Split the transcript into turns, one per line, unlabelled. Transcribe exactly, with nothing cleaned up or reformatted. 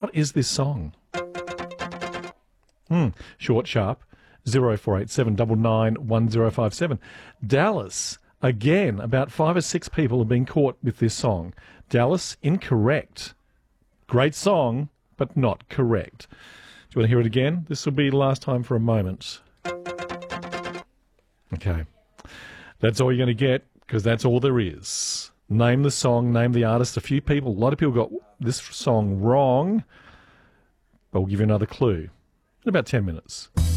What is this song? Hmm. Short, sharp. zero four eight seven nine nine one zero five seven. Dallas, again, about five or six people have been caught with this song. Dallas, incorrect. Great song, but not correct. Do you want to hear it again? This will be the last time for a moment. Okay. That's all you're going to get, because that's all there is. Name the song, name the artist. A few people, a lot of people got this song wrong, but we'll give you another clue in about ten minutes.